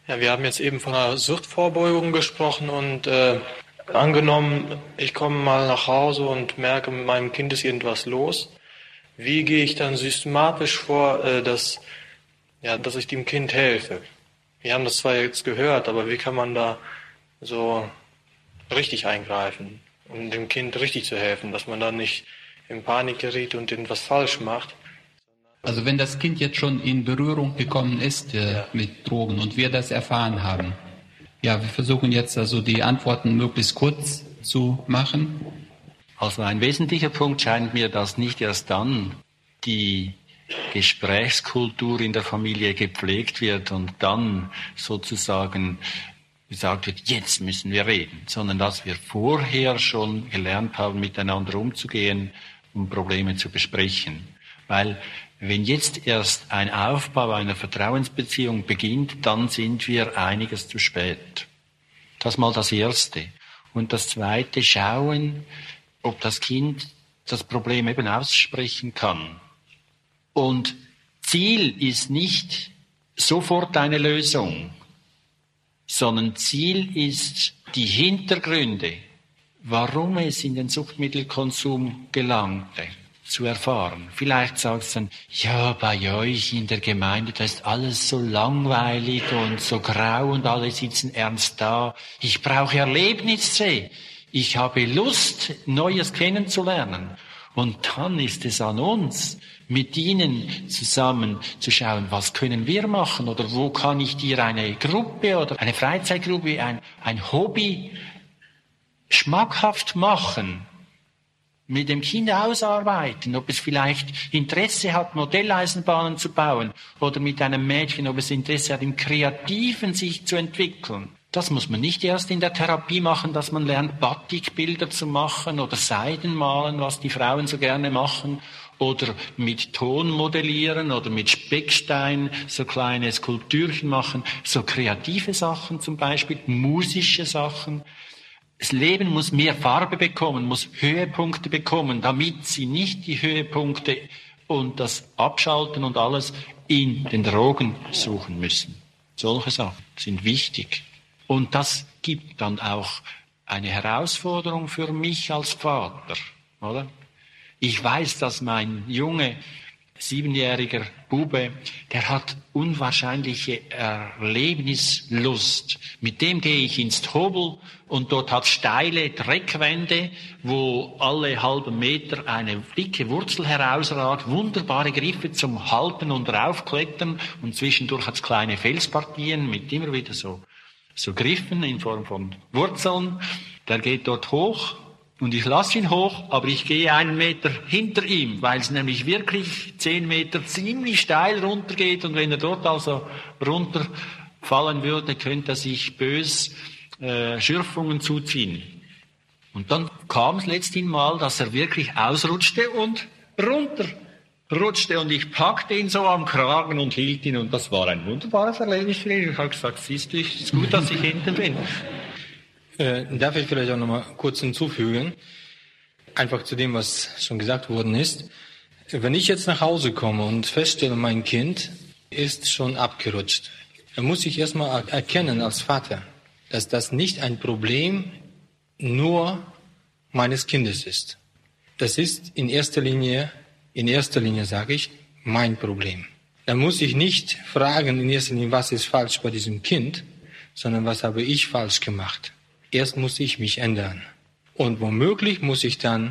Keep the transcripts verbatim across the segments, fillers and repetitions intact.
Ja, wir haben jetzt eben von einer Suchtvorbeugung gesprochen und äh, angenommen, ich komme mal nach Hause und merke, mit meinem Kind ist irgendwas los. Wie gehe ich dann systematisch vor, äh, dass, ja, dass ich dem Kind helfe? Wir haben das zwar jetzt gehört, aber wie kann man da so richtig eingreifen, um dem Kind richtig zu helfen, dass man da nicht in Panik gerät und irgendwas falsch macht? Also wenn das Kind jetzt schon in Berührung gekommen ist äh, Ja. mit Drogen und wir das erfahren haben, ja, wir versuchen jetzt also die Antworten möglichst kurz zu machen. Also ein wesentlicher Punkt scheint mir, dass nicht erst dann die Gesprächskultur in der Familie gepflegt wird und dann sozusagen gesagt wird, jetzt müssen wir reden, sondern dass wir vorher schon gelernt haben, miteinander umzugehen, um Probleme zu besprechen. Weil wenn jetzt erst ein Aufbau einer Vertrauensbeziehung beginnt, dann sind wir einiges zu spät. Das mal das Erste. Und das Zweite, schauen, ob das Kind das Problem eben aussprechen kann. Und Ziel ist nicht sofort eine Lösung, sondern Ziel ist die Hintergründe, warum es in den Suchtmittelkonsum gelangte, zu erfahren. Vielleicht sagst du dann, ja, bei euch in der Gemeinde, da ist alles so langweilig und so grau und alle sitzen ernst da. Ich brauche Erlebnisse. Ich habe Lust, Neues kennenzulernen. Und dann ist es an uns, mit ihnen zusammen zu schauen, was können wir machen oder wo kann ich dir eine Gruppe oder eine Freizeitgruppe, ein, ein Hobby schmackhaft machen, mit dem Kind ausarbeiten, ob es vielleicht Interesse hat, Modelleisenbahnen zu bauen oder mit einem Mädchen, ob es Interesse hat, im Kreativen sich zu entwickeln. Das muss man nicht erst in der Therapie machen, dass man lernt, Batikbilder zu machen oder Seidenmalen, was die Frauen so gerne machen, oder mit Ton modellieren oder mit Speckstein so kleine Skulptürchen machen, so kreative Sachen zum Beispiel, musische Sachen. Das Leben muss mehr Farbe bekommen, muss Höhepunkte bekommen, damit sie nicht die Höhepunkte und das Abschalten und alles in den Drogen suchen müssen. Solche Sachen sind wichtig. Und das gibt dann auch eine Herausforderung für mich als Vater, oder? Ich weiß, dass mein Junge, siebenjähriger Bube, der hat unwahrscheinliche Erlebnislust. Mit dem gehe ich ins Tobel und dort hat steile Dreckwände, wo alle halben Meter eine dicke Wurzel herausragt, wunderbare Griffe zum Halten und Raufklettern und zwischendurch hat es kleine Felspartien mit immer wieder so, so Griffen in Form von Wurzeln. Der geht dort hoch. Und ich lasse ihn hoch, aber ich gehe einen Meter hinter ihm, weil es nämlich wirklich zehn Meter ziemlich steil runtergeht. Und wenn er dort also runterfallen würde, könnte er sich bös äh, Schürfungen zuziehen. Und dann kam es letzthin mal, dass er wirklich ausrutschte und runterrutschte. Und ich packte ihn so am Kragen und hielt ihn. Und das war ein wunderbares Erlebnis für ihn. Ich habe gesagt, siehst du, es ist gut, dass ich hinten bin. Äh, darf ich vielleicht auch noch mal kurz hinzufügen, einfach zu dem, was schon gesagt worden ist. Wenn ich jetzt nach Hause komme und feststelle, mein Kind ist schon abgerutscht, dann muss ich erstmal erkennen als Vater, dass das nicht ein Problem nur meines Kindes ist. Das ist in erster Linie, in erster Linie sage ich, mein Problem. Dann muss ich nicht fragen in erster Linie, was ist falsch bei diesem Kind, sondern was habe ich falsch gemacht. Erst muss ich mich ändern. Und womöglich muss ich dann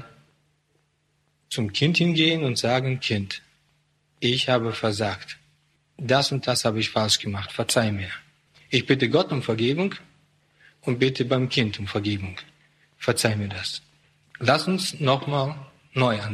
zum Kind hingehen und sagen, Kind, ich habe versagt. Das und das habe ich falsch gemacht. Verzeih mir. Ich bitte Gott um Vergebung und bitte beim Kind um Vergebung. Verzeih mir das. Lass uns nochmal neu anfangen.